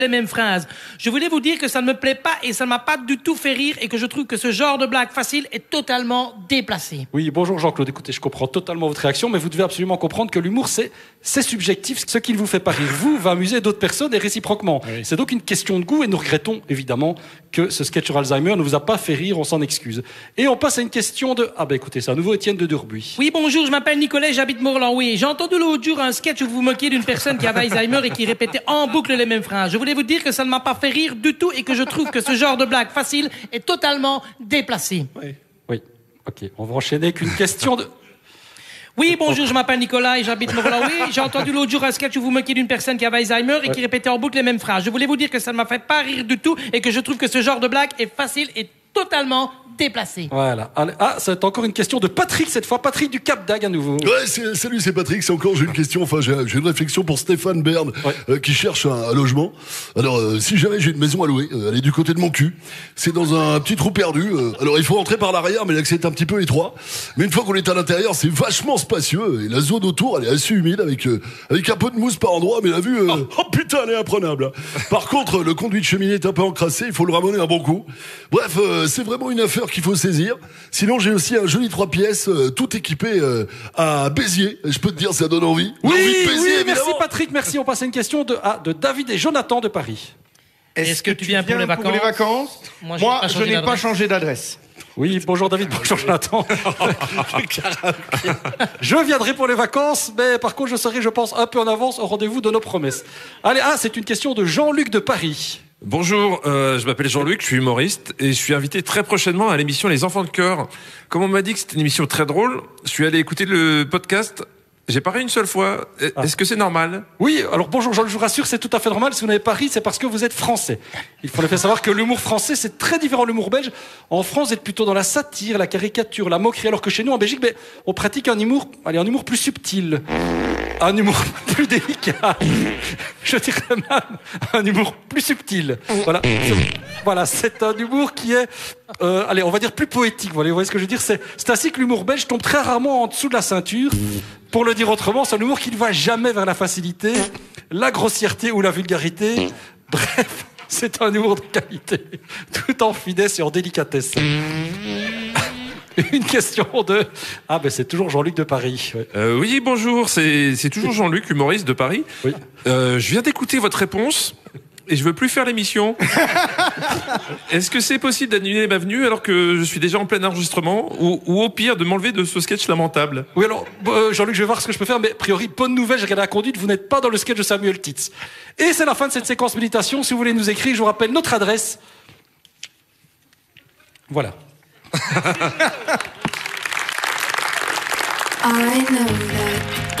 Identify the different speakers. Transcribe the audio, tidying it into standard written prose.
Speaker 1: les mêmes phrases. Je voulais vous dire que ça ne me plaît pas et ça ne m'a pas du tout fait rire et que je trouve que ce genre de blague facile est totalement déplacé.
Speaker 2: Oui, bonjour Jean-Claude, écoutez, je comprends totalement votre réaction, mais vous devez absolument comprendre que l'humour, c'est subjectif. Ce qui ne vous fait pas rire, vous, va amuser d'autres personnes et réciproquement. Oui. C'est donc une question de goût et nous regrettons évidemment que ce sketch sur Alzheimer ne vous a pas fait rire, on s'en excuse. Et on passe à une question de... Ah ben écoutez, c'est à nouveau Étienne de Durbuy.
Speaker 1: Oui, bonjour, je m'appelle Nicolas, j'habite Morlan, oui. J'ai entendu l'autre jour un sketch où vous moquiez d'une personne qui avait Alzheimer et qui répétait en boucle les mêmes phrases. Je voulais vous dire que ça ne m'a pas fait rire du tout et que je trouve que ce genre de blague facile est totalement déplacé.
Speaker 2: Oui. Ok, on va enchaîner avec une question de...
Speaker 1: Oui, bonjour, je m'appelle Nicolas et j'habite Morlan, oui. J'ai entendu l'autre jour un sketch où vous moquiez d'une personne qui avait Alzheimer et qui répétait en boucle les mêmes phrases. Je voulais vous dire que ça ne m'a fait pas rire du tout et que je trouve que ce genre de blague est facile et totalement déplacé.
Speaker 2: Voilà. Ah, c'est encore une question de Patrick cette fois. Patrick du Cap d'Agde à nouveau.
Speaker 3: Ouais, salut, c'est Patrick. J'ai une question. Enfin, j'ai une réflexion pour Stéphane Bern qui cherche un logement. Alors, si jamais j'ai une maison à louer, elle est du côté de mon cul. C'est dans un petit trou perdu. Alors, il faut entrer par l'arrière, mais l'accès est un petit peu étroit. Mais une fois qu'on est à l'intérieur, c'est vachement spacieux et la zone autour, elle est assez humide avec un peu de mousse par endroit, mais la vue, oh putain, elle est imprenable. Par contre, le conduit de cheminée est un peu encrassé. Il faut le ramener un bon coup. Bref, c'est vraiment une affaire qu'il faut saisir. Sinon, j'ai aussi un joli 3 pièces, tout équipé à Béziers. Je peux te dire, ça donne envie.
Speaker 2: Oui,
Speaker 3: Béziers,
Speaker 2: merci Patrick, merci. On passe à une question de David et Jonathan de Paris.
Speaker 4: Est-ce que tu viens pour les vacances? Moi, je n'ai pas changé d'adresse.
Speaker 2: Oui, bonjour David, bonjour Jonathan. Je viendrai pour les vacances, mais par contre, je serai, je pense, un peu en avance au rendez-vous de nos promesses. Allez, c'est une question de Jean-Luc de Paris.
Speaker 5: Bonjour, je m'appelle Jean-Luc, je suis humoriste et je suis invité très prochainement à l'émission Les Enfants de Cœur. Comme on m'a dit que c'était une émission très drôle, je suis allé écouter le podcast. J'ai pas ri une seule fois. Est-ce que c'est normal?
Speaker 2: Oui, alors bonjour Jean, je vous rassure, c'est tout à fait normal. Si vous n'avez pas ri, c'est parce que vous êtes français. Il faut en effet savoir que l'humour français, c'est très différent de l'humour belge. En France, vous êtes plutôt dans la satire, la caricature, la moquerie, alors que chez nous, en Belgique, on pratique un humour plus subtil. Un humour plus délicat. Je dirais même un humour plus subtil. Voilà, c'est un humour qui est, on va dire plus poétique. Vous voyez ce que je veux dire? C'est ainsi que l'humour belge tombe très rarement en dessous de la ceinture. Pour le dire autrement, c'est un humour qui ne va jamais vers la facilité, la grossièreté ou la vulgarité. Bref, c'est un humour de qualité, tout en finesse et en délicatesse. Une question de... c'est toujours Jean-Luc de Paris. Ouais.
Speaker 5: Oui, bonjour, c'est toujours Jean-Luc, humoriste de Paris. Oui. Je viens d'écouter votre réponse et je veux plus faire l'émission. Est-ce que c'est possible d'annuler ma venue alors que je suis déjà en plein enregistrement ou au pire de m'enlever de ce sketch lamentable?
Speaker 2: Oui, alors, Jean-Luc, je vais voir ce que je peux faire, mais a priori, bonne nouvelle, j'ai regardé la conduite, vous n'êtes pas dans le sketch de Samuel Titz. Et c'est la fin de cette séquence méditation. Si vous voulez nous écrire, je vous rappelle notre adresse. Voilà.
Speaker 6: I know that